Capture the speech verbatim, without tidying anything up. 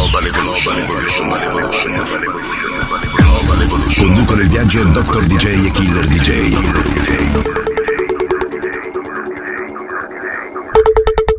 Global Evolution. Global Evolution. Global Evolution. Conducono il viaggio Doctor D J e Killer D J.